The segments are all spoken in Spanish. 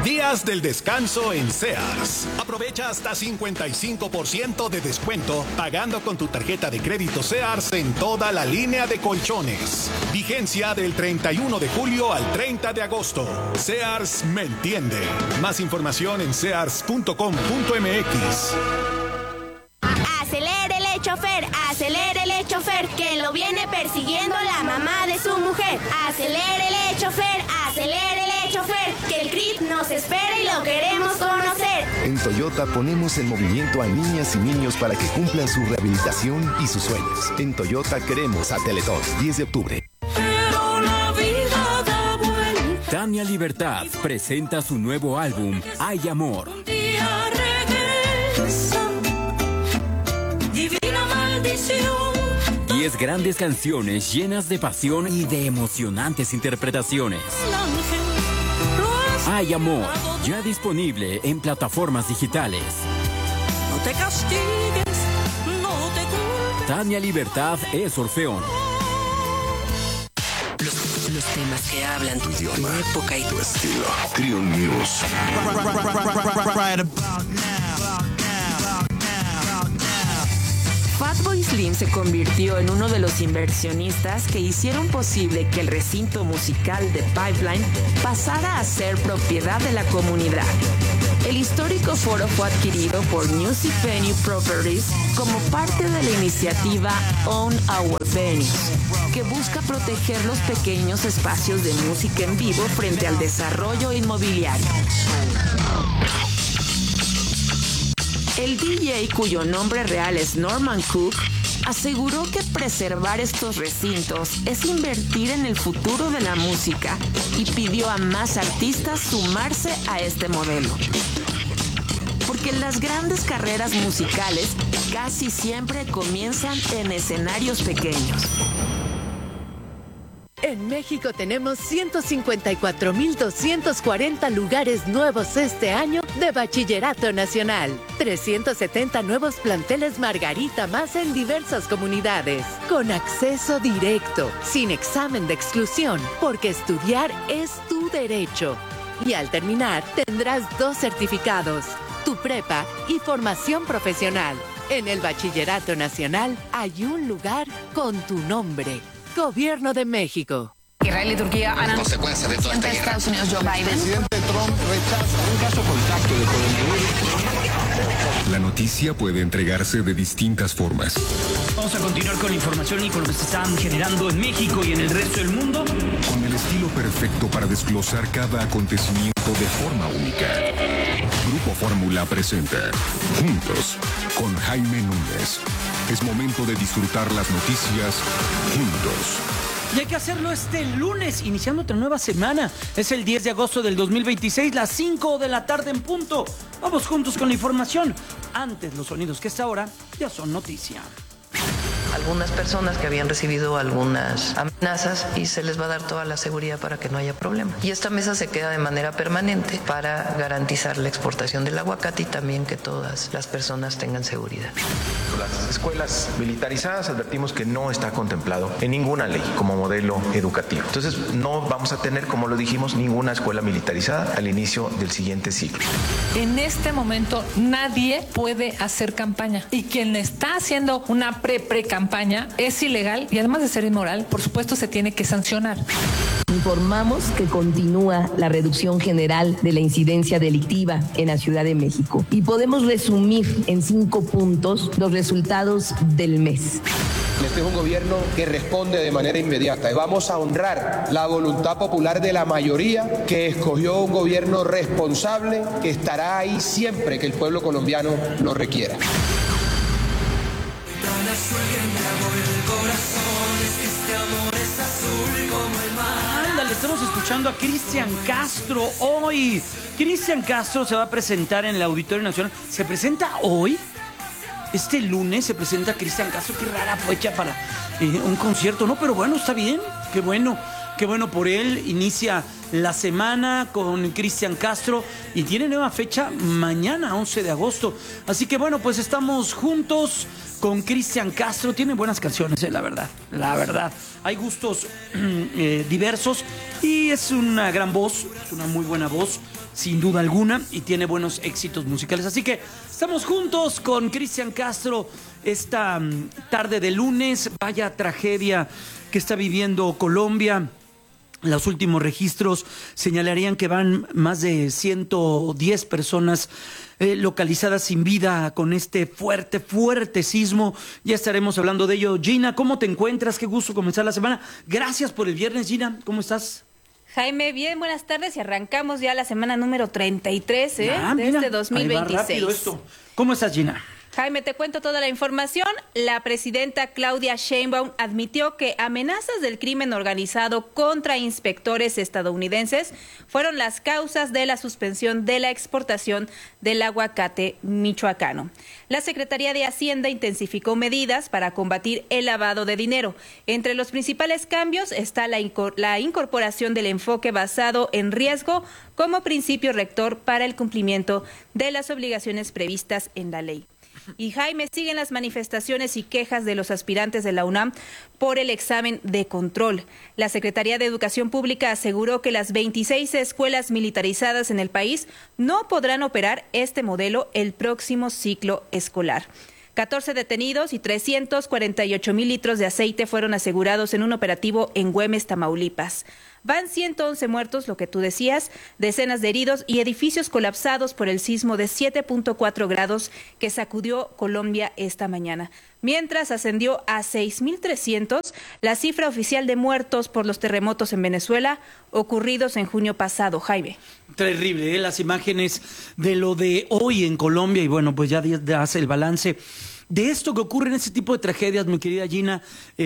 Días del descanso en Sears. Aprovecha hasta 55% de descuento pagando con tu tarjeta de crédito Sears en toda la línea de colchones. Vigencia del 31 de julio al 30 de agosto. Sears me entiende. Más información en sears.com.mx. Acelérele, chofer, que lo viene persiguiendo la mamá de su mujer. Acelérele, chofer, que el CRIT nos espera y lo queremos conocer. En Toyota ponemos en movimiento a niñas y niños para que cumplan su rehabilitación y sus sueños. En Toyota queremos a Teletón, 10 de octubre. Tania Libertad presenta su nuevo álbum, Hay Amor. 10 grandes canciones llenas de pasión y de emocionantes interpretaciones. Hay Amor, ya disponible en plataformas digitales. No te castigues, no te culpes. Tania Libertad es Orfeón. Los temas que hablan tu idioma, tu época y tu estilo. Trio News. Fatboy Slim se convirtió en uno de los inversionistas que hicieron posible que el recinto musical de Pipeline pasara a ser propiedad de la comunidad. El histórico foro fue adquirido por Music Venue Properties como parte de la iniciativa Own Our Venues, que busca proteger los pequeños espacios de música en vivo frente al desarrollo inmobiliario. El DJ, cuyo nombre real es Norman Cook, aseguró que preservar estos recintos es invertir en el futuro de la música y pidió a más artistas sumarse a este modelo. Porque las grandes carreras musicales casi siempre comienzan en escenarios pequeños. En México tenemos 154,240 lugares nuevos este año de Bachillerato Nacional. 370 nuevos planteles Margarita más en diversas comunidades. Con acceso directo, sin examen de exclusión, porque estudiar es tu derecho. Y al terminar tendrás 2 certificados, tu prepa y formación profesional. En el Bachillerato Nacional hay un lugar con tu nombre. Gobierno de México. Israel y Turquía han consecuencias de toda esta guerra. Estados Unidos, Joe Biden. Presidente Trump rechaza un caso contacto de coronavirus. La noticia puede entregarse de distintas formas. Vamos a continuar con la información y con lo que se están generando en México y en el resto del mundo. Con el estilo perfecto para desglosar cada acontecimiento de forma única. Grupo Fórmula presenta Juntos con Jaime Núñez. Es momento de disfrutar las noticias juntos. Y hay que hacerlo este lunes, iniciando otra nueva semana. Es el 10 de agosto del 2026, las 5 de la tarde en punto. Vamos juntos con la información. Antes, los sonidos que hasta ahora ya son noticia. Algunas personas que habían recibido algunas amenazas y se les va a dar toda la seguridad para que no haya problema. Y esta mesa se queda de manera permanente para garantizar la exportación del aguacate y también que todas las personas tengan seguridad. Las escuelas militarizadas advertimos que no está contemplado en ninguna ley como modelo educativo. Entonces no vamos a tener, como lo dijimos, ninguna escuela militarizada al inicio del siguiente ciclo. En este momento nadie puede hacer campaña y quien está haciendo una pre-campaña es ilegal y además de ser inmoral, por supuesto se tiene que sancionar. Informamos que continúa la reducción general de la incidencia delictiva en la Ciudad de México y podemos resumir en 5 puntos los resultados del mes. Este es un gobierno que responde de manera inmediata y vamos a honrar la voluntad popular de la mayoría que escogió un gobierno responsable que estará ahí siempre que el pueblo colombiano lo requiera. Ándale, estamos escuchando a Cristian Castro hoy. Cristian Castro se va a presentar en el Auditorio Nacional. ¿Se presenta hoy? Este lunes se presenta Cristian Castro. Qué rara fecha para un concierto, ¿no? Pero bueno, está bien. Qué bueno por él. Inicia la semana con Cristian Castro y tiene nueva fecha mañana, 11 de agosto. Así que bueno, pues estamos juntos con Cristian Castro. Tiene buenas canciones, la verdad. Hay gustos diversos y es una gran voz, es una muy buena voz, sin duda alguna, y tiene buenos éxitos musicales. Así que estamos juntos con Cristian Castro esta tarde de lunes. Vaya tragedia que está viviendo Colombia. Los últimos registros señalarían que van más de 110 personas localizadas sin vida con este fuerte sismo. Ya estaremos hablando de ello. Gina, ¿cómo te encuentras? Qué gusto comenzar la semana. Gracias por el viernes, Gina. ¿Cómo estás? Jaime, bien, buenas tardes y arrancamos ya la semana número 33 de este 2026. Ahí va rápido esto. ¿Cómo estás, Gina? Jaime, te cuento toda la información. La presidenta Claudia Sheinbaum admitió que amenazas del crimen organizado contra inspectores estadounidenses fueron las causas de la suspensión de la exportación del aguacate michoacano. La Secretaría de Hacienda intensificó medidas para combatir el lavado de dinero. Entre los principales cambios está la incorporación del enfoque basado en riesgo como principio rector para el cumplimiento de las obligaciones previstas en la ley. Y Jaime, siguen las manifestaciones y quejas de los aspirantes de la UNAM por el examen de control. La Secretaría de Educación Pública aseguró que las 26 escuelas militarizadas en el país no podrán operar este modelo el próximo ciclo escolar. 14 detenidos y 348,000 litros de aceite fueron asegurados en un operativo en Güemes, Tamaulipas. Van 111 muertos, lo que tú decías, decenas de heridos y edificios colapsados por el sismo de 7.4 grados que sacudió Colombia esta mañana. Mientras ascendió a 6.300 la cifra oficial de muertos por los terremotos en Venezuela ocurridos en junio pasado. Jaime. Terrible, las imágenes de lo de hoy en Colombia y bueno, pues ya hace el balance de esto que ocurre en este tipo de tragedias, mi querida Gina.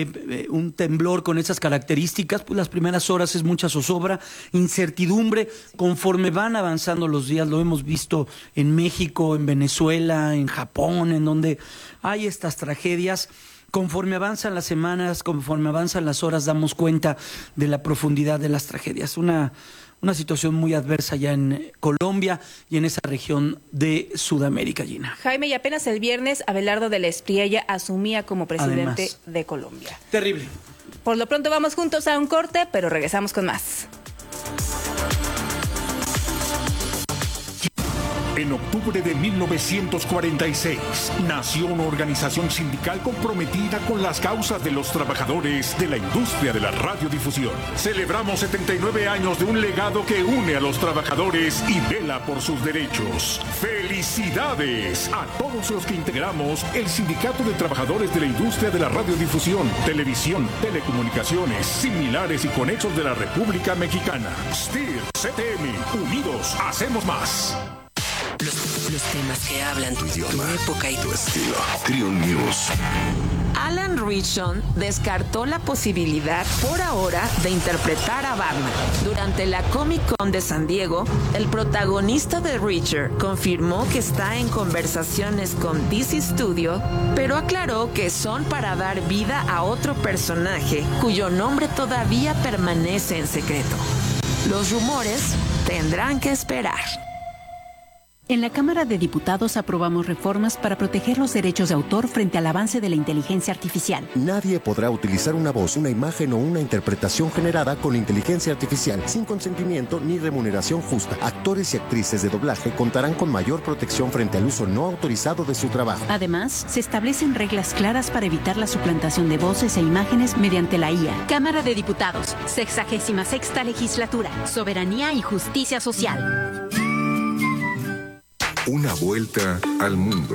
Un temblor con esas características, pues las primeras horas es mucha zozobra, incertidumbre. Conforme van avanzando los días, lo hemos visto en México, en Venezuela, en Japón, en donde hay estas tragedias. Conforme avanzan las semanas, conforme avanzan las horas, damos cuenta de la profundidad de las tragedias. Una situación muy adversa ya en Colombia y en esa región de Sudamérica, Gina. Jaime, y apenas el viernes Abelardo de la Espriella asumía como presidente de Colombia. Terrible. Por lo pronto vamos juntos a un corte, pero regresamos con más. En octubre de 1946, nació una organización sindical comprometida con las causas de los trabajadores de la industria de la radiodifusión. Celebramos 79 años de un legado que une a los trabajadores y vela por sus derechos. ¡Felicidades a todos los que integramos el Sindicato de Trabajadores de la Industria de la Radiodifusión, Televisión, Telecomunicaciones, Similares y Conexos de la República Mexicana! STIR, CTM, unidos hacemos más. Los temas que hablan tu idioma, tu época y tu estilo. Trio News. Alan Ritchson descartó la posibilidad por ahora de interpretar a Batman. Durante la Comic Con de San Diego, el protagonista de Reacher confirmó que está en conversaciones con DC Studio, pero aclaró que son para dar vida a otro personaje cuyo nombre todavía permanece en secreto. Los rumores tendrán que esperar. En la Cámara de Diputados aprobamos reformas para proteger los derechos de autor frente al avance de la inteligencia artificial. Nadie podrá utilizar una voz, una imagen o una interpretación generada con inteligencia artificial sin consentimiento ni remuneración justa. Actores y actrices de doblaje contarán con mayor protección frente al uso no autorizado de su trabajo. Además, se establecen reglas claras para evitar la suplantación de voces e imágenes mediante la IA. Cámara de Diputados, 66ª Legislatura, Soberanía y Justicia Social. Una vuelta al mundo.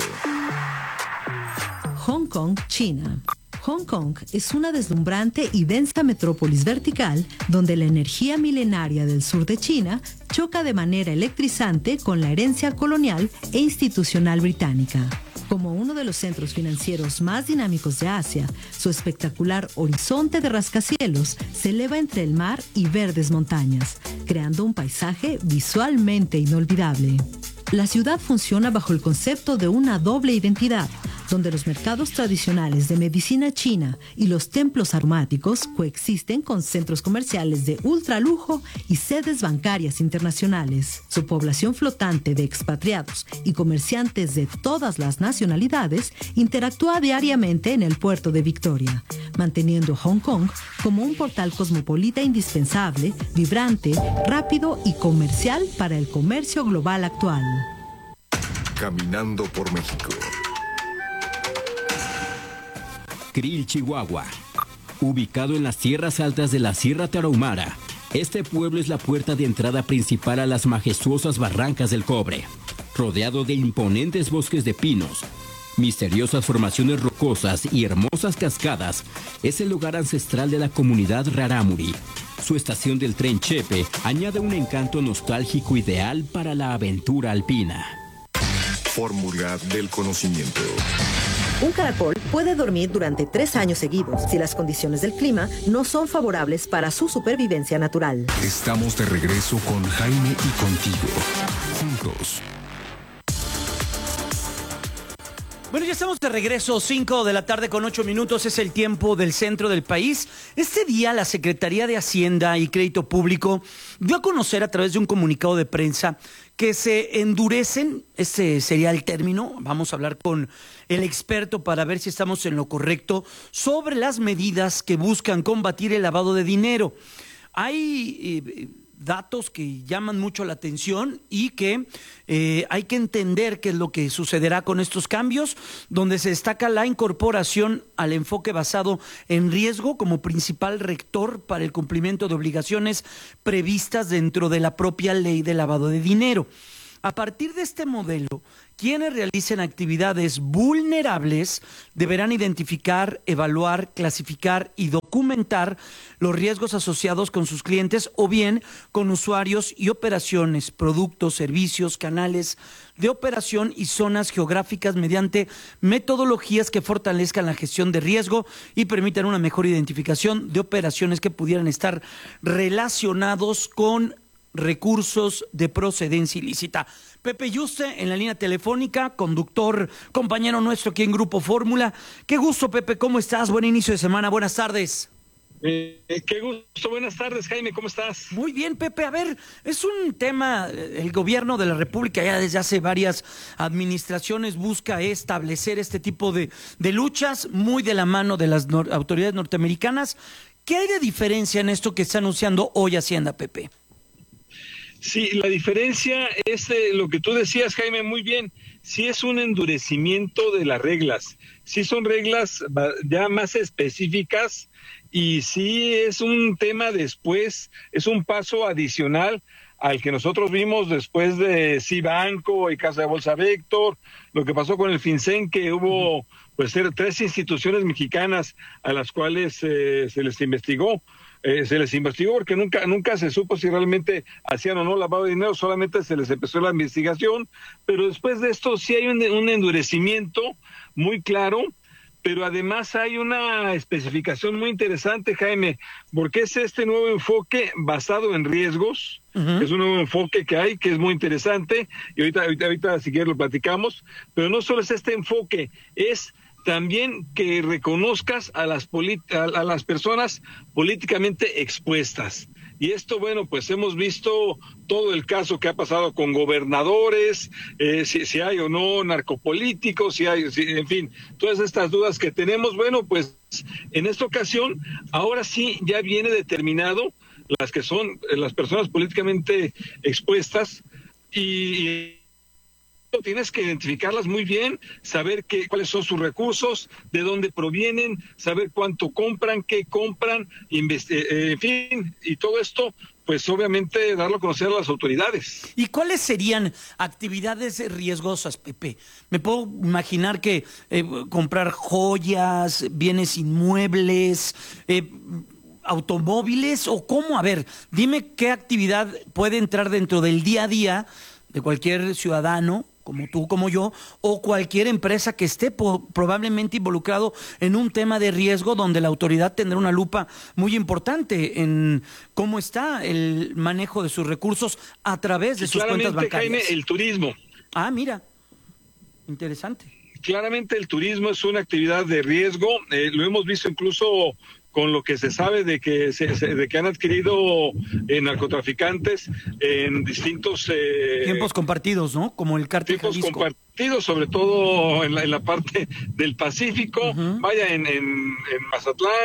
Hong Kong, China. Hong Kong es una deslumbrante y densa metrópolis vertical donde la energía milenaria del sur de China choca de manera electrizante con la herencia colonial e institucional británica. Como uno de los centros financieros más dinámicos de Asia, su espectacular horizonte de rascacielos se eleva entre el mar y verdes montañas, creando un paisaje visualmente inolvidable. La ciudad funciona bajo el concepto de una doble identidad, donde los mercados tradicionales de medicina china y los templos aromáticos coexisten con centros comerciales de ultralujo y sedes bancarias internacionales. Su población flotante de expatriados y comerciantes de todas las nacionalidades interactúa diariamente en el puerto de Victoria, manteniendo Hong Kong como un portal cosmopolita indispensable, vibrante, rápido y comercial para el comercio global actual. Caminando por México. Krill, Chihuahua. Ubicado en las tierras altas de la Sierra Tarahumara, este pueblo es la puerta de entrada principal a las majestuosas barrancas del Cobre. Rodeado de imponentes bosques de pinos, misteriosas formaciones rocosas y hermosas cascadas, es el lugar ancestral de la comunidad Rarámuri. Su estación del tren Chepe añade un encanto nostálgico ideal para la aventura alpina. Fórmula del conocimiento. Un caracol puede dormir durante 3 años seguidos si las condiciones del clima no son favorables para su supervivencia natural. Estamos de regreso con Jaime y contigo. Juntos. Bueno, ya estamos de regreso, 5 de la tarde con 8 minutos, es el tiempo del centro del país. Este día la Secretaría de Hacienda y Crédito Público dio a conocer a través de un comunicado de prensa que se endurecen, este sería el término, vamos a hablar con el experto para ver si estamos en lo correcto, sobre las medidas que buscan combatir el lavado de dinero. Hay datos que llaman mucho la atención y que hay que entender qué es lo que sucederá con estos cambios, donde se destaca la incorporación al enfoque basado en riesgo como principal rector para el cumplimiento de obligaciones previstas dentro de la propia ley de lavado de dinero. A partir de este modelo, quienes realicen actividades vulnerables deberán identificar, evaluar, clasificar y documentar los riesgos asociados con sus clientes o bien con usuarios y operaciones, productos, servicios, canales de operación y zonas geográficas mediante metodologías que fortalezcan la gestión de riesgo y permitan una mejor identificación de operaciones que pudieran estar relacionados con recursos de procedencia ilícita. Pepe Yuste en la línea telefónica, conductor, compañero nuestro aquí en Grupo Fórmula. Qué gusto, Pepe, ¿cómo estás? Buen inicio de semana, buenas tardes. Qué gusto, buenas tardes, Jaime, ¿cómo estás? Muy bien, Pepe, a ver, es un tema, el gobierno de la República ya desde hace varias administraciones busca establecer este tipo de luchas, muy de la mano de las autoridades norteamericanas. ¿Qué hay de diferencia en esto que está anunciando hoy Hacienda, Pepe? Sí, la diferencia es lo que tú decías, Jaime, muy bien. Sí es un endurecimiento de las reglas, sí son reglas ya más específicas y sí es un tema después, es un paso adicional al que nosotros vimos después de Cibanco y Casa de Bolsa Vector, lo que pasó con el FinCEN, que hubo pues 3 instituciones mexicanas a las cuales se les investigó. Se les investigó porque nunca se supo si realmente hacían o no lavado de dinero, solamente se les empezó la investigación, pero después de esto sí hay un endurecimiento muy claro, pero además hay una especificación muy interesante, Jaime, porque es este nuevo enfoque basado en riesgos, es un nuevo enfoque que hay, que es muy interesante, y ahorita si quieres lo platicamos, pero no solo es este enfoque, es también que reconozcas a las personas políticamente expuestas. Y esto, bueno, pues hemos visto todo el caso que ha pasado con gobernadores, si hay o no narcopolíticos, en fin, todas estas dudas que tenemos. Bueno, pues en esta ocasión, ahora sí ya viene determinado las que son las personas políticamente expuestas y tienes que identificarlas muy bien, saber cuáles son sus recursos, de dónde provienen, saber cuánto compran, qué compran, en fin, y todo esto, pues obviamente darlo a conocer a las autoridades. ¿Y cuáles serían actividades riesgosas, Pepe? Me puedo imaginar que comprar joyas, bienes inmuebles, automóviles, o cómo, a ver, dime qué actividad puede entrar dentro del día a día de cualquier ciudadano, como tú, como yo, o cualquier empresa que esté probablemente involucrado en un tema de riesgo donde la autoridad tendrá una lupa muy importante en cómo está el manejo de sus recursos a través de sus cuentas bancarias. Jaime, el turismo. Ah, mira, interesante. Claramente el turismo es una actividad de riesgo, lo hemos visto incluso con lo que se sabe de que han adquirido narcotraficantes en distintos tiempos compartidos, ¿no? Como el cártel Jalisco. Tiempos compartidos, sobre todo en la parte del Pacífico, vaya en Mazatlán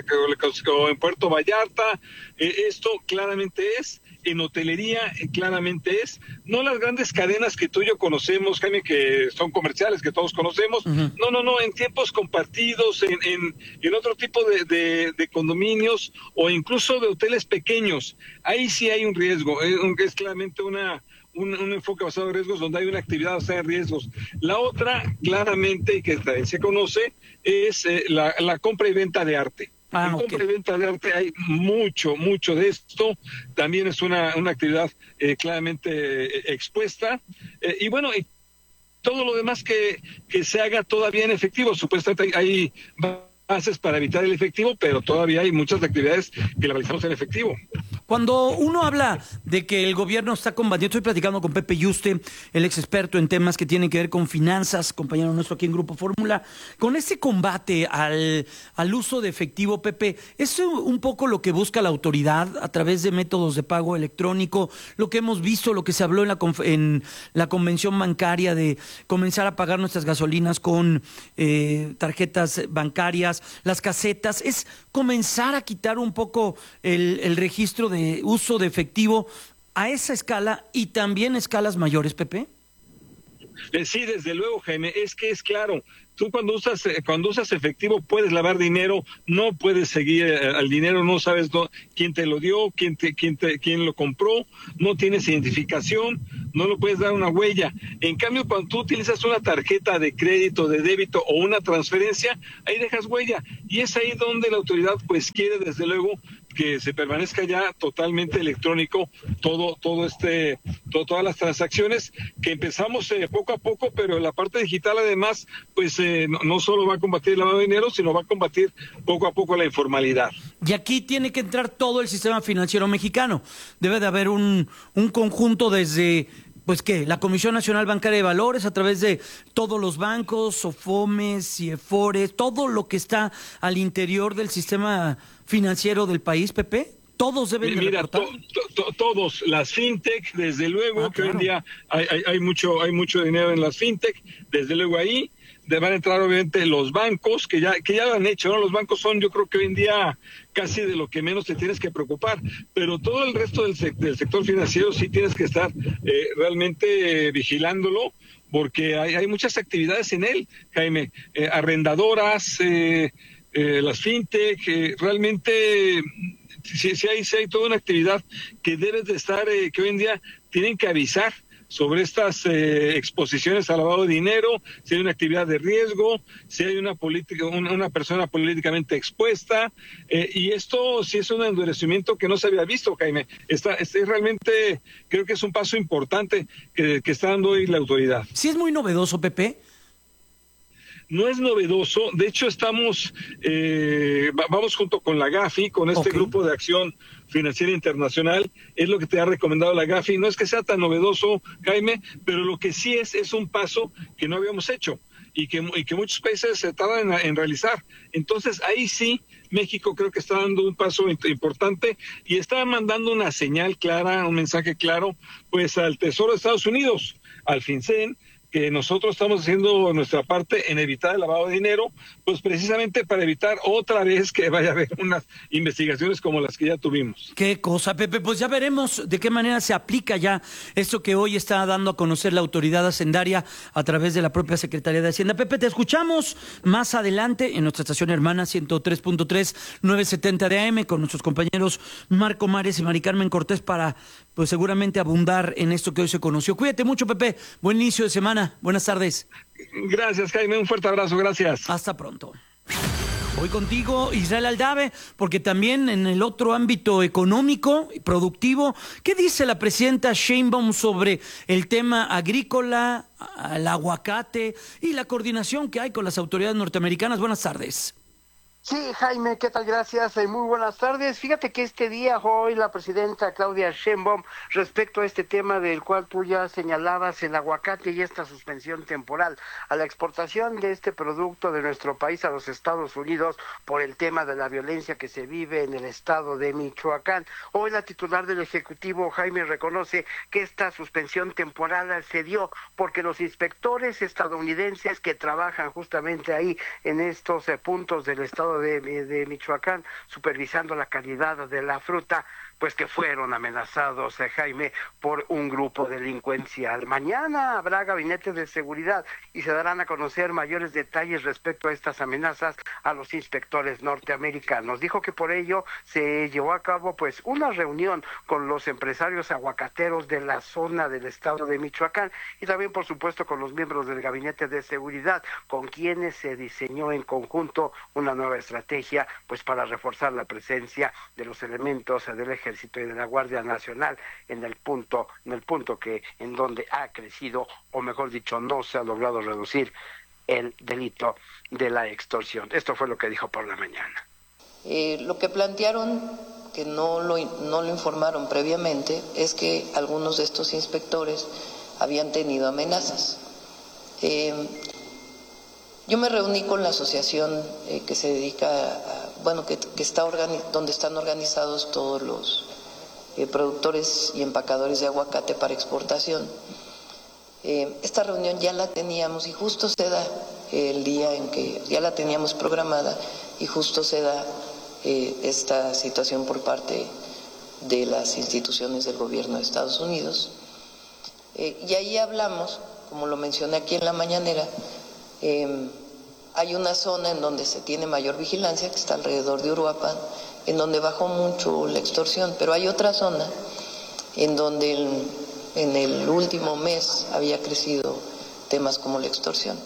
o en Puerto Vallarta. Esto claramente es. En hotelería claramente es, no las grandes cadenas que tú y yo conocemos, Jaime, que son comerciales, que todos conocemos, no, en tiempos compartidos, en otro tipo de condominios o incluso de hoteles pequeños, ahí sí hay un riesgo, es claramente un enfoque basado en riesgos donde hay una actividad basada en riesgos. La otra, claramente, y que también se conoce, es la compra y venta de arte. En compra y venta de arte hay mucho de esto, también es una actividad claramente expuesta, y bueno, y todo lo demás que se haga todavía en efectivo, supuestamente hay bases para evitar el efectivo, pero todavía hay muchas actividades que la realizamos en efectivo. Cuando uno habla de que el gobierno está combatiendo, estoy platicando con Pepe Yuste, el ex experto en temas que tienen que ver con finanzas, compañero nuestro aquí en Grupo Fórmula, con este combate al uso de efectivo, Pepe, ¿es un poco lo que busca la autoridad a través de métodos de pago electrónico, lo que hemos visto, lo que se habló en la convención bancaria de comenzar a pagar nuestras gasolinas con tarjetas bancarias, las casetas, es comenzar a quitar un poco el registro de uso de efectivo a esa escala y también escalas mayores, Pepe? Sí, desde luego, Jaime, es que es claro, tú cuando usas efectivo puedes lavar dinero, no puedes seguir al dinero, no sabes quién te lo dio, quién lo compró, no tienes identificación, no lo puedes dar una huella. En cambio, cuando tú utilizas una tarjeta de crédito, de débito o una transferencia, ahí dejas huella, y es ahí donde la autoridad pues quiere desde luego que se permanezca ya totalmente electrónico todas las transacciones, que empezamos poco a poco, pero la parte digital además pues no solo va a combatir el lavado de dinero, sino va a combatir poco a poco la informalidad. Y aquí tiene que entrar todo el sistema financiero mexicano. Debe de haber un conjunto desde pues ¿qué? La Comisión Nacional Bancaria de Valores, a través de todos los bancos, Sofomes, Ciefores, todo lo que está al interior del sistema financiero del país, Pepe. ¿Todos deben de reportar? Todos, las fintech, desde luego, que hoy en día hay mucho dinero en las fintech, desde luego ahí. Van a entrar obviamente los bancos, que ya lo han hecho, ¿no? Los bancos son, yo creo que hoy en día casi de lo que menos te tienes que preocupar, pero todo el resto del sector financiero sí tienes que estar realmente vigilándolo, porque hay muchas actividades en él, Jaime, arrendadoras, las fintech, realmente sí hay toda una actividad que debes de estar, que hoy en día tienen que avisar sobre estas exposiciones al lavado de dinero, si hay una actividad de riesgo, si hay una persona políticamente expuesta, y esto sí es un endurecimiento que no se había visto, Jaime. Realmente creo que es un paso importante que está dando hoy la autoridad. Sí, es muy novedoso, Pepe. No es novedoso, de hecho vamos junto con la GAFI, con este grupo de acción financiera internacional, es lo que te ha recomendado la GAFI. No es que sea tan novedoso, Jaime, pero lo que sí es un paso que no habíamos hecho y que muchos países se tardan en realizar. Entonces ahí sí México creo que está dando un paso importante y está mandando una señal clara, un mensaje claro pues al Tesoro de Estados Unidos, al FinCEN, que nosotros estamos haciendo nuestra parte en evitar el lavado de dinero, pues precisamente para evitar otra vez que vaya a haber unas investigaciones como las que ya tuvimos. Qué cosa, Pepe, pues ya veremos de qué manera se aplica ya esto que hoy está dando a conocer la autoridad hacendaria a través de la propia Secretaría de Hacienda. Pepe, te escuchamos más adelante en nuestra estación hermana 103.3, 970 de AM, con nuestros compañeros Marco Mares y Mari Carmen Cortés para, pues seguramente abundar en esto que hoy se conoció. Cuídate mucho, Pepe, buen inicio de semana. Buenas tardes. Gracias, Jaime. Un fuerte abrazo. Gracias. Hasta pronto. Voy contigo, Israel Aldave, porque también en el otro ámbito económico y productivo, ¿qué dice la presidenta Sheinbaum sobre el tema agrícola, el aguacate y la coordinación que hay con las autoridades norteamericanas? Buenas tardes. Sí, Jaime, ¿qué tal? Gracias. Muy buenas tardes. Fíjate que este día, hoy, la presidenta Claudia Sheinbaum, respecto a este tema del cual tú ya señalabas, el aguacate y esta suspensión temporal a la exportación de este producto de nuestro país a los Estados Unidos por el tema de la violencia que se vive en el estado de Michoacán. Hoy la titular del Ejecutivo, Jaime, reconoce que esta suspensión temporal se dio porque los inspectores estadounidenses que trabajan justamente ahí en estos puntos del estado de Michoacán, supervisando la calidad de la fruta, pues que fueron amenazados, Jaime, por un grupo delincuencial. Mañana habrá gabinete de seguridad y se darán a conocer mayores detalles respecto a estas amenazas a los inspectores norteamericanos. Dijo que por ello se llevó a cabo pues una reunión con los empresarios aguacateros de la zona del estado de Michoacán y también por supuesto con los miembros del gabinete de seguridad, con quienes se diseñó en conjunto una nueva estrategia pues para reforzar la presencia de los elementos del Ejército y de la Guardia Nacional en el punto que en donde ha crecido, o mejor dicho, no se ha logrado reducir el delito de la extorsión. Esto fue lo que dijo por la mañana. Lo que plantearon, que no lo informaron previamente, es que algunos de estos inspectores habían tenido amenazas. Yo me reuní con la asociación que se dedica que está donde están organizados todos los productores y empacadores de aguacate para exportación. Esta reunión ya la teníamos y justo se da el día en que ya la teníamos programada y justo se da esta situación por parte de las instituciones del gobierno de Estados Unidos. Y ahí hablamos, como lo mencioné aquí en la mañanera, hay una zona en donde se tiene mayor vigilancia, que está alrededor de Uruapan, en donde bajó mucho la extorsión, pero hay otra zona en donde en el último mes había crecido temas como la extorsión.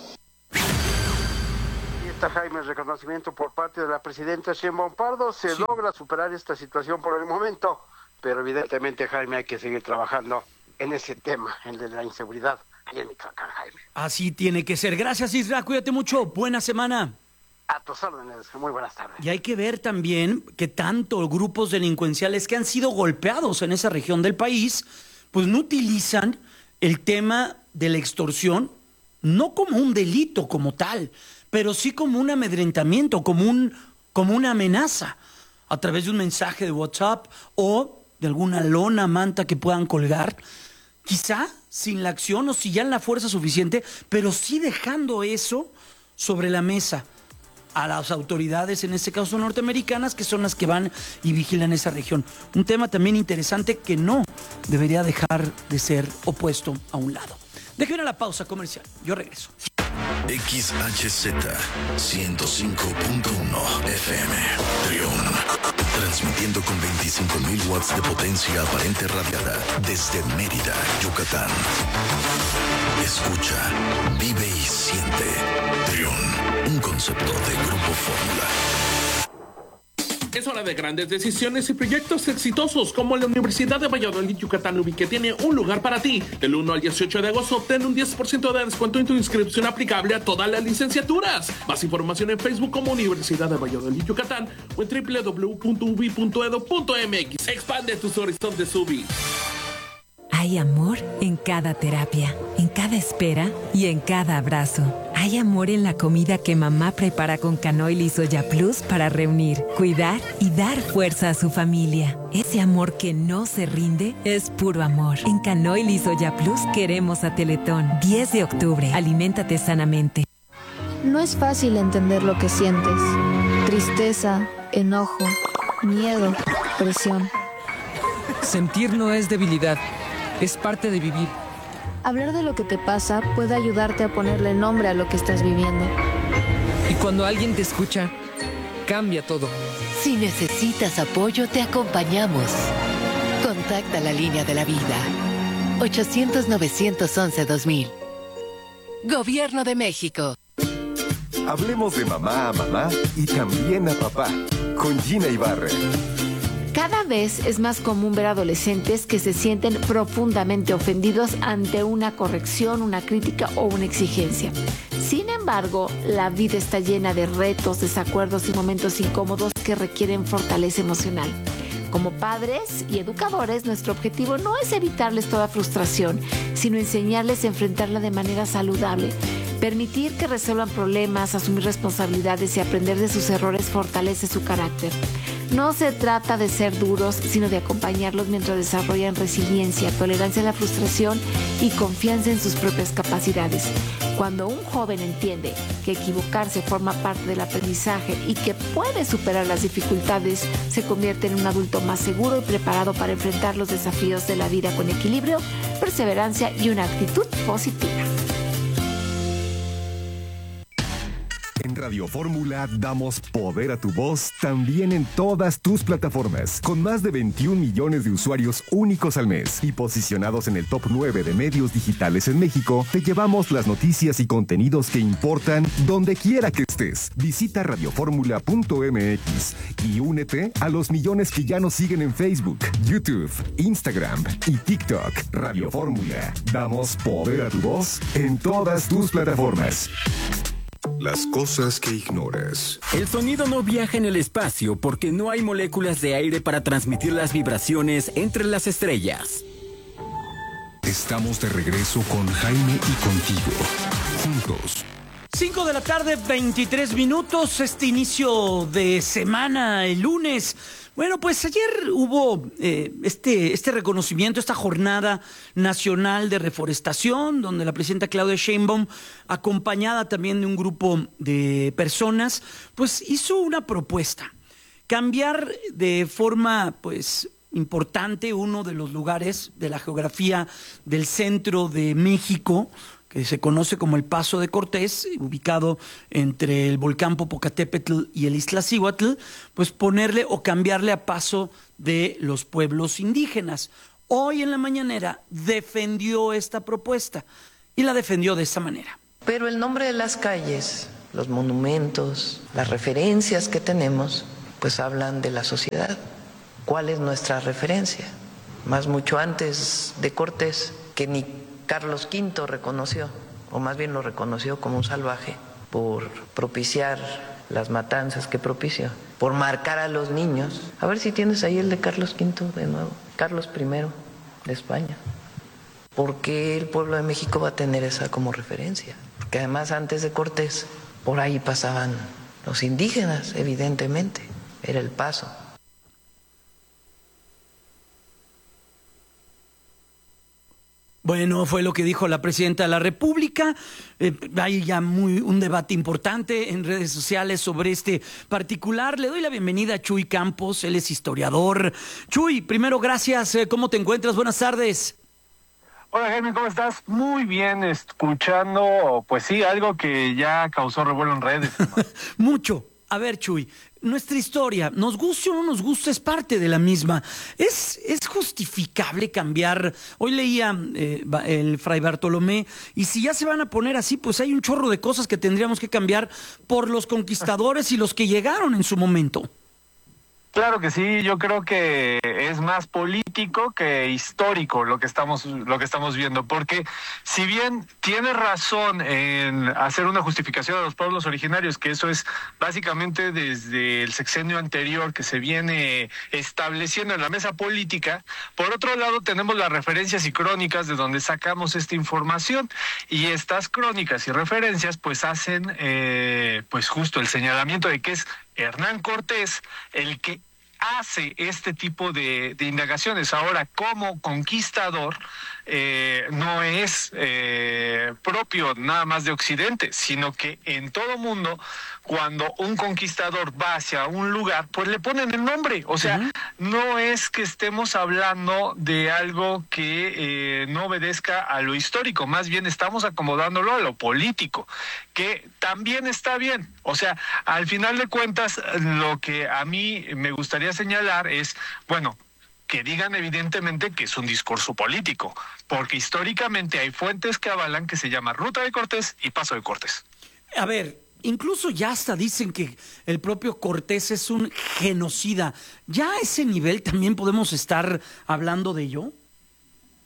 Y está, Jaime, el reconocimiento por parte de la presidenta Sheinbaum Pardo. Se logra superar esta situación por el momento, pero evidentemente, Jaime, hay que seguir trabajando en ese tema, el de la inseguridad y en Michoacán, Jaime. Así tiene que ser. Gracias, Isra. Cuídate mucho. Buena semana. A tus órdenes. Muy buenas tardes. Y hay que ver también que tanto grupos delincuenciales que han sido golpeados en esa región del país, pues no utilizan el tema de la extorsión no como un delito como tal, pero sí como un amedrentamiento, como una amenaza, a través de un mensaje de WhatsApp o de alguna lona, manta que puedan colgar, quizá sin la acción o si ya en la fuerza suficiente, pero sí dejando eso sobre la mesa a las autoridades, en este caso norteamericanas, que son las que van y vigilan esa región. Un tema también interesante que no debería dejar de ser opuesto a un lado. Déjame ir a la pausa comercial. Yo regreso. XHZ 105.1 FM Trión, transmitiendo con 25.000 watts de potencia aparente radiada desde Mérida, Yucatán. Escucha, vive y siente Trión, un concepto de Grupo Fórmula. Es hora de grandes decisiones y proyectos exitosos como la Universidad de Valladolid, Yucatán, que tiene un lugar para ti. Del 1 al 18 de agosto obtén un 10% de descuento en tu inscripción aplicable a todas las licenciaturas. Más información en Facebook como Universidad de Valladolid, Yucatán o en www.ubi.edu.mx. Expande tus horizontes, UBI. Hay amor en cada terapia, en cada espera y en cada abrazo. Hay amor en la comida que mamá prepara con canoil y soya plus para reunir, cuidar y dar fuerza a su familia. Ese amor que no se rinde es puro amor. En canoil y soya plus queremos a Teletón. 10 de octubre. Aliméntate sanamente. No es fácil entender lo que sientes. Tristeza, enojo, miedo, presión. Sentir no es debilidad. Es parte de vivir. Hablar de lo que te pasa puede ayudarte a ponerle nombre a lo que estás viviendo. Y cuando alguien te escucha, cambia todo. Si necesitas apoyo, te acompañamos. Contacta la línea de la vida. 800-911-2000. Gobierno de México. Hablemos de mamá a mamá y también a papá. Con Gina Ibarra. Cada vez es más común ver adolescentes que se sienten profundamente ofendidos ante una corrección, una crítica o una exigencia. Sin embargo, la vida está llena de retos, desacuerdos y momentos incómodos que requieren fortaleza emocional. Como padres y educadores, nuestro objetivo no es evitarles toda frustración, sino enseñarles a enfrentarla de manera saludable. Permitir que resuelvan problemas, asumir responsabilidades y aprender de sus errores fortalece su carácter. No se trata de ser duros, sino de acompañarlos mientras desarrollan resiliencia, tolerancia a la frustración y confianza en sus propias capacidades. Cuando un joven entiende que equivocarse forma parte del aprendizaje y que puede superar las dificultades, se convierte en un adulto más seguro y preparado para enfrentar los desafíos de la vida con equilibrio, perseverancia y una actitud positiva. En Radio Fórmula damos poder a tu voz también en todas tus plataformas, con más de 21 millones de usuarios únicos al mes y posicionados en el top 9 de medios digitales en México. Te llevamos las noticias y contenidos que importan donde quiera que estés. Visita radioformula.mx y únete a los millones que ya nos siguen en Facebook, YouTube, Instagram y TikTok. Radio Fórmula, damos poder a tu voz en todas tus plataformas. Las cosas que ignoras. El sonido no viaja en el espacio porque no hay moléculas de aire para transmitir las vibraciones entre las estrellas. Estamos de regreso con Jaime y contigo. Juntos. 5 de la tarde, 23 minutos, este inicio de semana, el lunes. Bueno, pues ayer hubo este reconocimiento, esta jornada nacional de reforestación, donde la presidenta Claudia Sheinbaum, acompañada también de un grupo de personas, pues hizo una propuesta. Cambiar de forma, pues, importante uno de los lugares de la geografía del centro de México, que se conoce como el Paso de Cortés, ubicado entre el volcán Popocatépetl y el Iztaccíhuatl, pues ponerle o cambiarle a Paso de los pueblos indígenas. Hoy en la mañanera defendió esta propuesta y la defendió de esta manera. Pero el nombre de las calles, los monumentos, las referencias que tenemos, pues hablan de la sociedad. ¿Cuál es nuestra referencia? Más mucho antes de Cortés, que ni Carlos V reconoció, o más bien lo reconoció como un salvaje, por propiciar las matanzas que propició, por marcar a los niños. A ver si tienes ahí el de Carlos V de nuevo, Carlos I de España. ¿Por qué el pueblo de México va a tener esa como referencia? Porque además antes de Cortés, por ahí pasaban los indígenas, evidentemente, era el paso. Bueno, fue lo que dijo la presidenta de la República. Hay ya un debate importante en redes sociales sobre este particular. Le doy la bienvenida a Chuy Campos, él es historiador. Chuy, primero, gracias. ¿Cómo te encuentras? Buenas tardes. Hola, Jaime, ¿cómo estás? Muy bien, escuchando, pues sí, algo que ya causó revuelo en redes. Mucho. A ver, Chuy, nuestra historia, nos guste o no nos guste, es parte de la misma. ¿Es justificable cambiar? Hoy leía el Fray Bartolomé, y si ya se van a poner así, pues hay un chorro de cosas que tendríamos que cambiar por los conquistadores y los que llegaron en su momento. Claro que sí, yo creo que es más político que histórico lo que estamos viendo, porque si bien tiene razón en hacer una justificación a los pueblos originarios, que eso es básicamente desde el sexenio anterior que se viene estableciendo en la mesa política, por otro lado tenemos las referencias y crónicas de donde sacamos esta información, y estas crónicas y referencias pues hacen pues justo el señalamiento de que es Hernán Cortés el que hace este tipo de indagaciones. Ahora, como conquistador, no es propio nada más de Occidente, sino que en todo mundo, cuando un conquistador va hacia un lugar, pues le ponen el nombre. O sea, no es que estemos hablando de algo que no obedezca a lo histórico, más bien estamos acomodándolo a lo político, que también está bien. O sea, al final de cuentas, lo que a mí me gustaría señalar es, bueno, que digan evidentemente que es un discurso político, porque históricamente hay fuentes que avalan que se llama Ruta de Cortés y Paso de Cortés. A ver, incluso ya hasta dicen que el propio Cortés es un genocida. ¿Ya a ese nivel también podemos estar hablando de ello?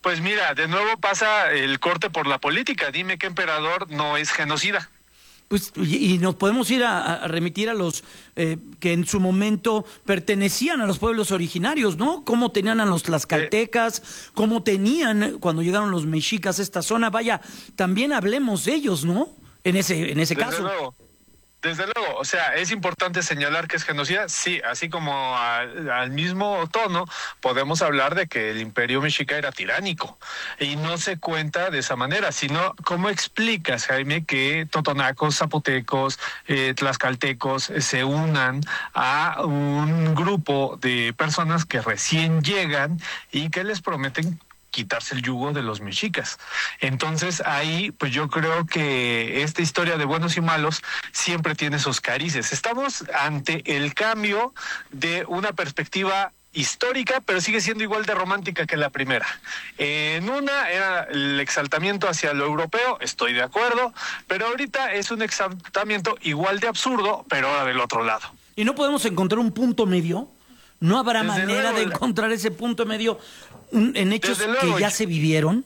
Pues mira, de nuevo pasa el corte por la política. Dime qué emperador no es genocida. Pues, y nos podemos ir a remitir a los que en su momento pertenecían a los pueblos originarios, ¿no? Cómo tenían a los tlaxcaltecas, cómo tenían cuando llegaron los mexicas a esta zona. Vaya, también hablemos de ellos, ¿no? En ese caso. Luego. Desde luego, o sea, es importante señalar que es genocida, sí, así como al mismo tono podemos hablar de que el imperio mexica era tiránico y no se cuenta de esa manera, sino ¿cómo explicas, Jaime, que totonacos, zapotecos, tlaxcaltecos se unan a un grupo de personas que recién llegan y que les prometen quitarse el yugo de los mexicas? Entonces ahí pues yo creo que esta historia de buenos y malos siempre tiene sus carices. Estamos ante el cambio de una perspectiva histórica, pero sigue siendo igual de romántica que la primera. En una era el exaltamiento hacia lo europeo, estoy de acuerdo, pero ahorita es un exaltamiento igual de absurdo, pero ahora del otro lado. ¿Y no podemos encontrar un punto medio? ¿No habrá manera de encontrar ese punto medio en hechos que ya se vivieron?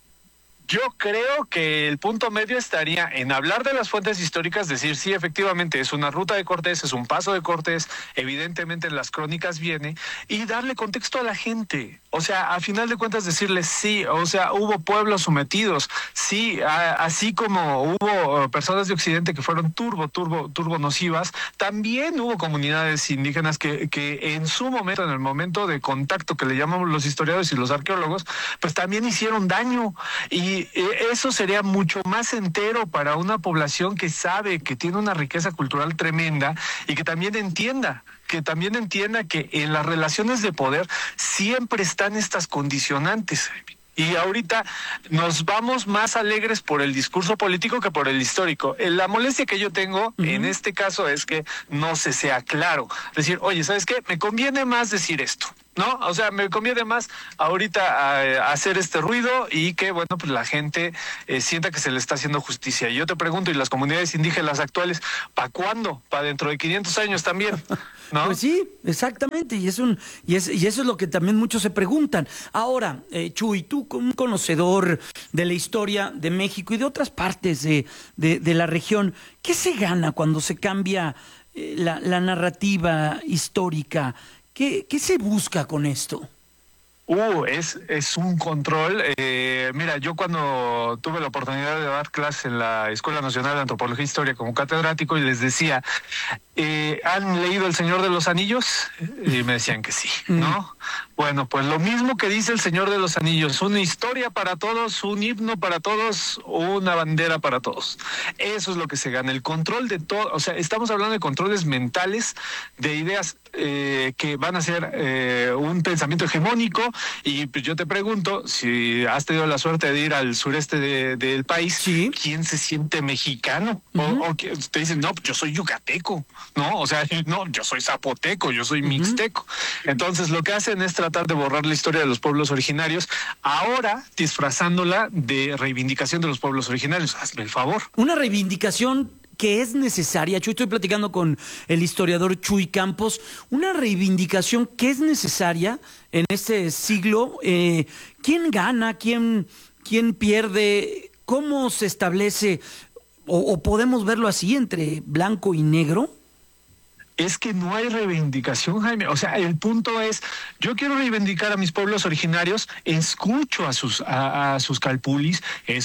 Yo creo que el punto medio estaría en hablar de las fuentes históricas, decir, sí, efectivamente, es una ruta de Cortés, es un paso de Cortés, evidentemente en las crónicas viene, y darle contexto a la gente. O sea, a final de cuentas decirles sí, o sea, hubo pueblos sometidos, sí, así como hubo personas de Occidente que fueron turbo nocivas, también hubo comunidades indígenas que en su momento, en el momento de contacto que le llamamos los historiadores y los arqueólogos, pues también hicieron daño, y eso sería mucho más entero para una población que sabe que tiene una riqueza cultural tremenda y que también entienda que en las relaciones de poder siempre están estas condicionantes. Y ahorita nos vamos más alegres por el discurso político que por el histórico. La molestia que yo tengo en este caso es que no se sea claro. Decir, oye, ¿sabes qué? Me conviene más decir esto, ¿no? O sea, me conviene más ahorita hacer este ruido y que, bueno, pues la gente sienta que se le está haciendo justicia. Y yo te pregunto, ¿y las comunidades indígenas actuales, para cuándo? ¿Para dentro de 500 años también? ¿No? Pues sí, exactamente, y eso es lo que también muchos se preguntan. Ahora, Chuy, tú como un conocedor de la historia de México y de otras partes de la región, ¿qué se gana cuando se cambia la narrativa histórica? ¿Qué se busca con esto? Es un control. Mira, yo cuando tuve la oportunidad de dar clases en la Escuela Nacional de Antropología e Historia como catedrático y les decía, ¿han leído El Señor de los Anillos? Y me decían que sí, ¿no? Bueno, pues lo mismo que dice El Señor de los Anillos, una historia para todos, un himno para todos, una bandera para todos. Eso es lo que se gana, el control de todo. O sea, estamos hablando de controles mentales, de ideas que van a ser un pensamiento hegemónico. Y pues yo te pregunto, si has tenido la suerte de ir al sureste del país, ¿sí? ¿Quién se siente mexicano? O te dicen, no, yo soy yucateco, ¿no? O sea, no, yo soy zapoteco, yo soy mixteco. Entonces lo que hacen es tratar de borrar la historia de los pueblos originarios, ahora disfrazándola de reivindicación de los pueblos originarios. Hazme el favor. Una reivindicación que es necesaria. Chuy, estoy platicando con el historiador Chuy Campos, una reivindicación que es necesaria en este siglo. ¿Quién gana? ¿Quién pierde? ¿Cómo se establece? ¿O podemos verlo así, entre blanco y negro? Es que no hay reivindicación, Jaime. O sea, el punto es, yo quiero reivindicar a mis pueblos originarios, escucho a sus calpulis,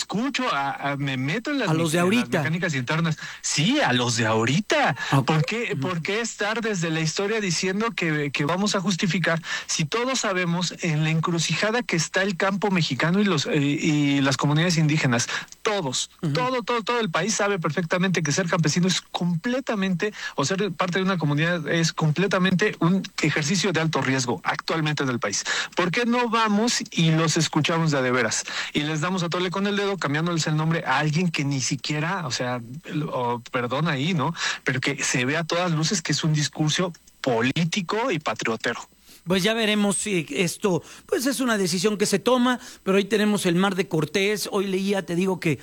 me meto en las mecánicas internas. Sí, a los de ahorita. Okay. ¿Por qué estar desde la historia diciendo que vamos a justificar si todos sabemos en la encrucijada que está el campo mexicano y las comunidades indígenas? Todos, todo el país sabe perfectamente que ser campesino es completamente, o ser parte de una comunidad es completamente un ejercicio de alto riesgo actualmente en el país. ¿Por qué no vamos y los escuchamos de veras? Y les damos a tole con el dedo cambiándoles el nombre a alguien que ni siquiera, o sea, perdón ahí, ¿no? Pero que se ve a todas luces que es un discurso político y patriotero. Pues ya veremos si esto, pues es una decisión que se toma, pero hoy tenemos el Mar de Cortés, hoy leía, te digo que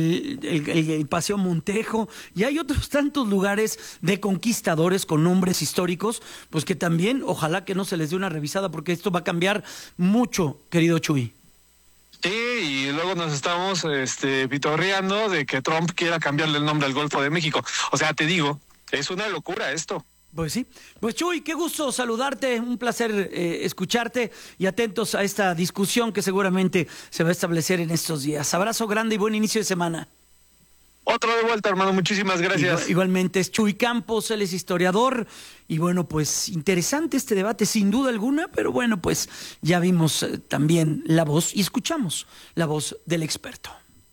el Paseo Montejo, y hay otros tantos lugares de conquistadores con nombres históricos, pues que también, ojalá que no se les dé una revisada, porque esto va a cambiar mucho, querido Chuy. Sí, y luego nos estamos pitorreando de que Trump quiera cambiarle el nombre al Golfo de México. O sea, te digo, es una locura esto. Pues sí. Pues Chuy, qué gusto saludarte, un placer escucharte y atentos a esta discusión que seguramente se va a establecer en estos días. Abrazo grande y buen inicio de semana. Otro de vuelta, hermano, muchísimas gracias. Igualmente es Chuy Campos, él es historiador y bueno, pues interesante este debate sin duda alguna, pero bueno, pues ya vimos también la voz y escuchamos la voz del experto.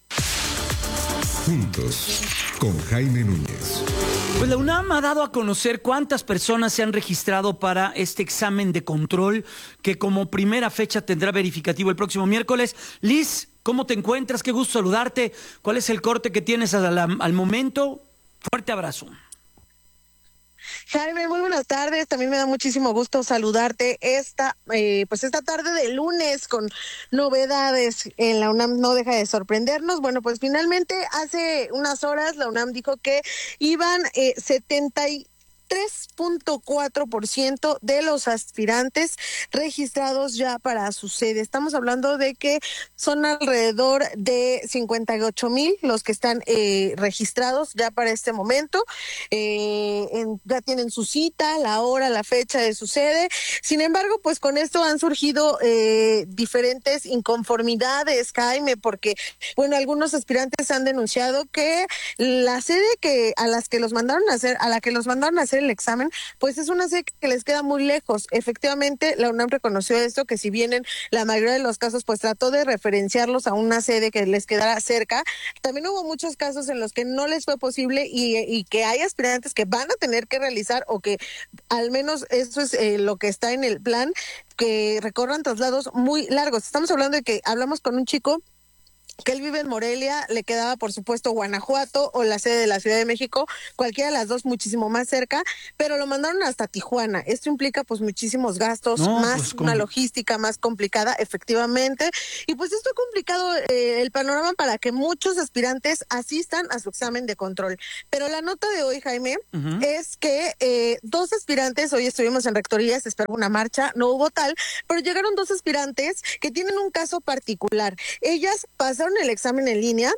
Juntos, con Jaime Núñez. Pues la UNAM ha dado a conocer cuántas personas se han registrado para este examen de control que como primera fecha tendrá verificativo el próximo miércoles. Liz, ¿cómo te encuentras? Qué gusto saludarte. ¿Cuál es el corte que tienes al momento? Fuerte abrazo. Jaime, muy buenas tardes. También me da muchísimo gusto saludarte esta tarde de lunes con novedades en la UNAM. No deja de sorprendernos. Bueno, pues finalmente hace unas horas la UNAM dijo que iban 73.4% de los aspirantes registrados ya para su sede. Estamos hablando de que son alrededor de 58,000 los que están registrados ya para este momento. Ya tienen su cita, la hora, la fecha de su sede. Sin embargo, pues con esto han surgido diferentes inconformidades, Jaime, porque, bueno, algunos aspirantes han denunciado que la sede a la que los mandaron a hacer el examen, pues es una sede que les queda muy lejos. Efectivamente, la UNAM reconoció esto, que si bien en la mayoría de los casos pues trató de referenciarlos a una sede que les quedara cerca, también hubo muchos casos en los que no les fue posible y que hay aspirantes que van a tener que realizar, o que al menos eso es lo que está en el plan, que recorran traslados muy largos. Estamos hablando de que hablamos con un chico que él vive en Morelia, le quedaba por supuesto Guanajuato o la sede de la Ciudad de México, cualquiera de las dos muchísimo más cerca, pero lo mandaron hasta Tijuana. Esto implica pues muchísimos gastos, una logística más complicada, efectivamente, y pues esto ha complicado el panorama para que muchos aspirantes asistan a su examen de control. Pero la nota de hoy, Jaime, es que 2 aspirantes, hoy estuvimos en Rectoría, se esperaba una marcha, no hubo tal, pero llegaron 2 aspirantes que tienen un caso particular. Ellas pasaron el examen en línea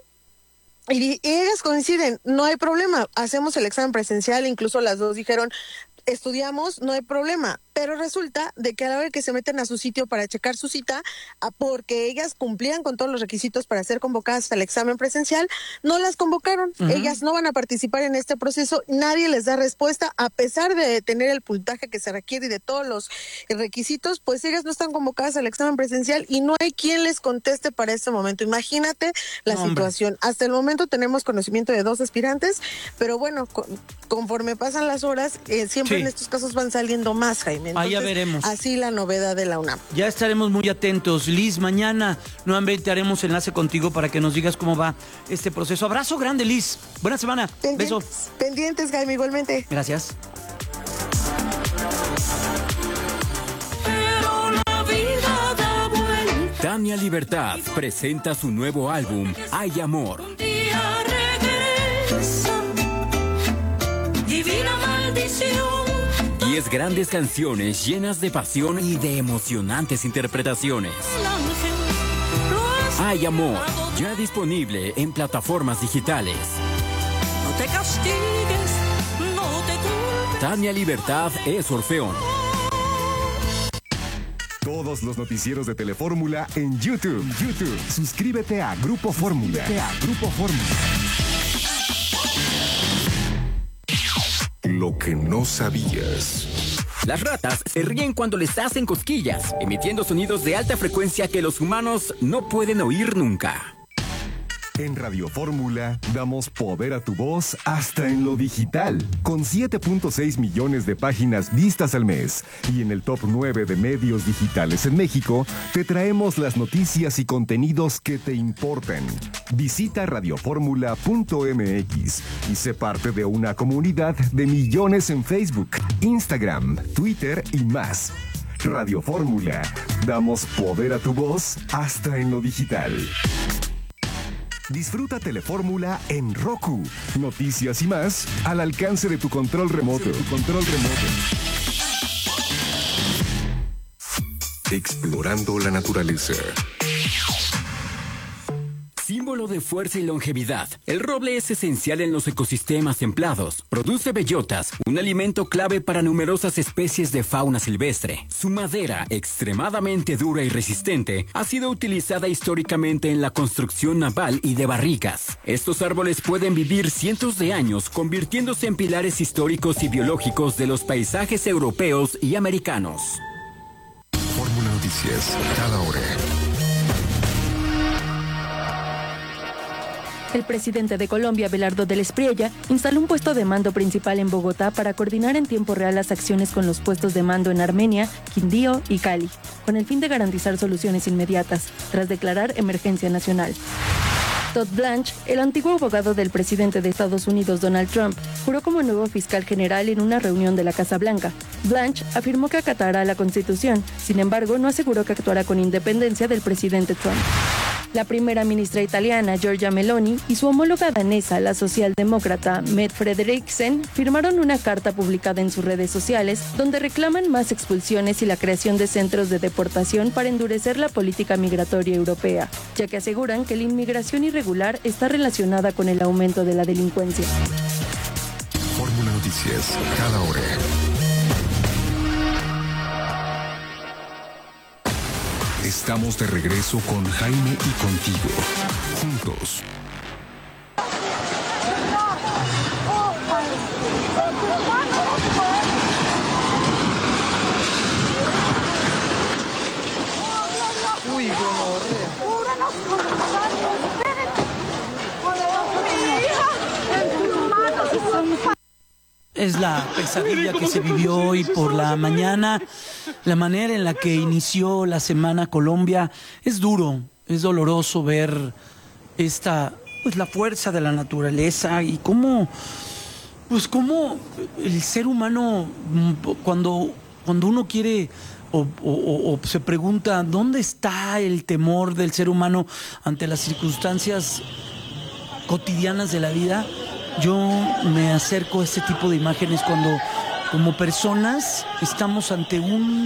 y ellas coinciden, no hay problema, hacemos el examen presencial, incluso las dos dijeron, estudiamos, no hay problema, pero resulta de que a la hora que se meten a su sitio para checar su cita, porque ellas cumplían con todos los requisitos para ser convocadas al examen presencial, no las convocaron. Ellas no van a participar en este proceso, nadie les da respuesta, a pesar de tener el puntaje que se requiere y de todos los requisitos, pues ellas no están convocadas al examen presencial y no hay quien les conteste para este momento. Imagínate la situación. Hasta el momento tenemos conocimiento de 2 aspirantes, pero bueno, conforme pasan las horas, siempre en estos casos van saliendo más, Jaime. Entonces, ya veremos. Así la novedad de la UNAM. Ya estaremos muy atentos. Liz, mañana nuevamente haremos enlace contigo para que nos digas cómo va este proceso. Abrazo grande, Liz. Buena semana. Beso. Pendientes, Jaime, igualmente. Gracias. Tania Libertad presenta su nuevo álbum, Hay Amor. Divina maldición. 10 grandes canciones llenas de pasión y de emocionantes interpretaciones. Hay Amor, ya disponible en plataformas digitales. No te castigues, no te culpes. Tania Libertad es Orfeón. Todos los noticieros de Telefórmula en YouTube. Suscríbete a Grupo Fórmula. Lo que no sabías. Las ratas se ríen cuando les hacen cosquillas, emitiendo sonidos de alta frecuencia que los humanos no pueden oír nunca. En Radio Fórmula damos poder a tu voz hasta en lo digital, con 7.6 millones de páginas vistas al mes. Y en el top 9 de medios digitales en México, te traemos las noticias y contenidos que te importan. Visita radioformula.mx y sé parte de una comunidad de millones en Facebook, Instagram, Twitter y más. Radio Fórmula, damos poder a tu voz hasta en lo digital. Disfruta Telefórmula en Roku. Noticias y más al alcance de tu control remoto. Explorando la naturaleza. Símbolo de fuerza y longevidad, el roble es esencial en los ecosistemas templados. Produce bellotas, un alimento clave para numerosas especies de fauna silvestre. Su madera, extremadamente dura y resistente, ha sido utilizada históricamente en la construcción naval y de barricas. Estos árboles pueden vivir cientos de años, convirtiéndose en pilares históricos y biológicos de los paisajes europeos y americanos. Fórmula Noticias, cada hora. El presidente de Colombia, Abelardo del Espriella, instaló un puesto de mando principal en Bogotá para coordinar en tiempo real las acciones con los puestos de mando en Armenia, Quindío y Cali, con el fin de garantizar soluciones inmediatas, tras declarar emergencia nacional. Todd Blanche, el antiguo abogado del presidente de Estados Unidos, Donald Trump, juró como nuevo fiscal general en una reunión de la Casa Blanca. Blanche afirmó que acatará la Constitución, sin embargo, no aseguró que actuará con independencia del presidente Trump. La primera ministra italiana, Giorgia Meloni, y su homóloga danesa, la socialdemócrata Mette Frederiksen, firmaron una carta publicada en sus redes sociales donde reclaman más expulsiones y la creación de centros de deportación para endurecer la política migratoria europea, ya que aseguran que la inmigración irregular está relacionada con el aumento de la delincuencia. Fórmula Noticias, cada hora. Estamos de regreso con Jaime y contigo. Juntos. Uy, Es la pesadilla que se vivió hoy por la mañana, la manera en la que inició la semana Colombia. Es duro, es doloroso ver la fuerza de la naturaleza y cómo el ser humano, cuando uno quiere o se pregunta dónde está el temor del ser humano ante las circunstancias cotidianas de la vida. Yo me acerco a este tipo de imágenes cuando como personas estamos ante un